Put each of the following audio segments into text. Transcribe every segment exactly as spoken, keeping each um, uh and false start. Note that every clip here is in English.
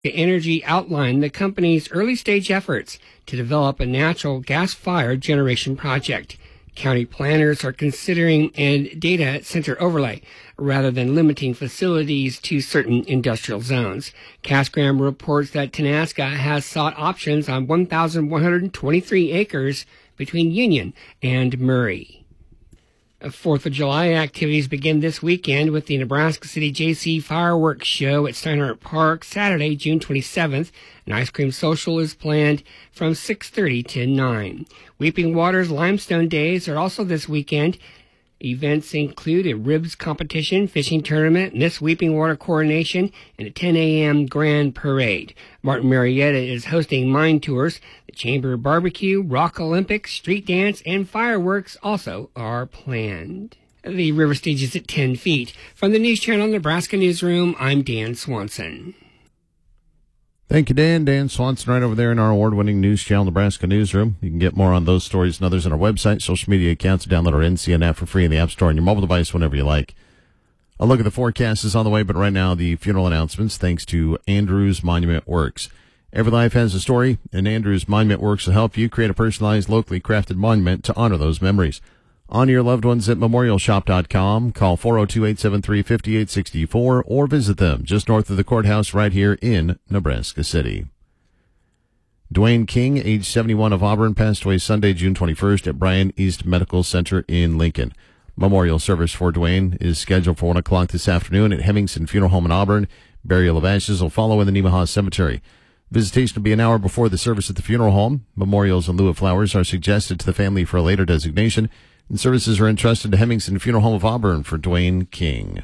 Energy outlined the company's early-stage efforts to develop a natural gas-fired generation project. County planners are considering a data center overlay rather than limiting facilities to certain industrial zones. Casgram reports that Tenaska has sought options on one thousand one hundred twenty-three acres between Union and Murray. Fourth of July activities begin this weekend with the Nebraska City J C Fireworks Show at Steinhardt Park, Saturday, June twenty-seventh. An ice cream social is planned from six thirty to nine. Weeping Waters Limestone Days are also this weekend. Events include a ribs competition, fishing tournament, Miss Weeping Water coronation, and a ten a.m. grand parade. Martin Marietta is hosting mine tours. The Chamber Barbecue, Rock Olympics, street dance, and fireworks also are planned. The river stage is at ten feet. From the News Channel Nebraska Newsroom, I'm Dan Swanson. Thank you, Dan. Dan Swanson right over there in our award-winning News Channel Nebraska Newsroom. You can get more on those stories and others on our website, social media accounts, download our N C N app for free in the App Store on your mobile device whenever you like. A look at the forecast is on the way, but right now the funeral announcements thanks to Andrews Monument Works. Every life has a story, and Andrews Monument Works will help you create a personalized, locally crafted monument to honor those memories. Honor your loved ones at memorial shop dot com. Call four oh two, eight seven three, five eight six four or visit them just north of the courthouse right here in Nebraska City. Dwayne King, age seventy-one, of Auburn, passed away Sunday, June twenty-first at Bryan East Medical Center in Lincoln. Memorial service for Dwayne is scheduled for one o'clock this afternoon at Hemmingson Funeral Home in Auburn. Burial of ashes will follow in the Nemaha Cemetery. Visitation will be an hour before the service at the funeral home. Memorials in lieu of flowers are suggested to the family for a later designation, and services are entrusted to Hemmingson Funeral Home of Auburn for Dwayne King.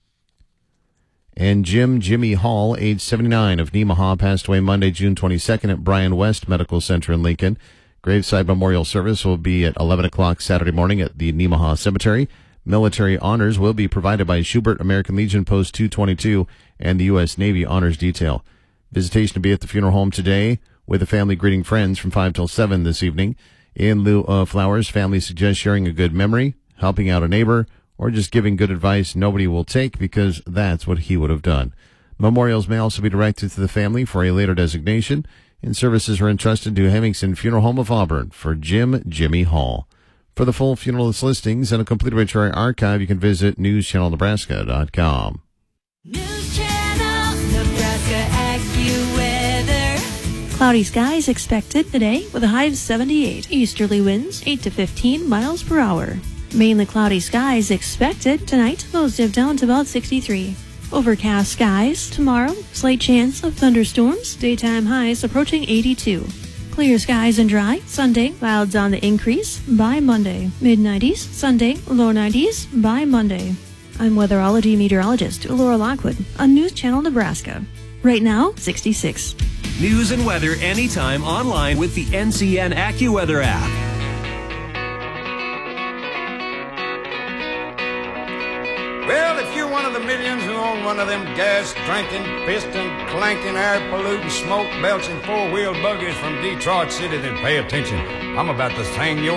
And Jim Jimmy Hall, age seventy-nine, of Nemaha, passed away Monday, June twenty-second at Bryan West Medical Center in Lincoln. Graveside memorial service will be at eleven o'clock Saturday morning at the Nemaha Cemetery. Military honors will be provided by Schubert American Legion Post two twenty-two and the U S Navy Honors Detail. Visitation to be at the funeral home today, with the family greeting friends from five till seven this evening. In lieu of flowers, families suggest sharing a good memory, helping out a neighbor, or just giving good advice nobody will take because that's what he would have done. Memorials may also be directed to the family for a later designation, and services are entrusted to Hemmingson Funeral Home of Auburn for Jim Jimmy Hall. For the full funeral listings and a complete obituary archive, you can visit news channel nebraska dot com. News Channel Nebraska AccuWeather. Cloudy skies expected today with a high of seventy-eight. Easterly winds eight to fifteen miles per hour. Mainly cloudy skies expected tonight. Those dip down to about sixty-three. Overcast skies tomorrow. Slight chance of thunderstorms. Daytime highs approaching eighty-two. Clear skies and dry. Sunday, clouds on the increase by Monday. Mid nineties. Sunday, low nineties by Monday. I'm weatherology meteorologist Laura Lockwood on News Channel Nebraska. Right now, sixty-six. News and weather anytime online with the N C N AccuWeather app. Well, if you're one of the millions who own one of them gas-drinking, piston-clanking, air-polluting, smoke-belching four-wheel buggies from Detroit City, then pay attention. I'm about to sing your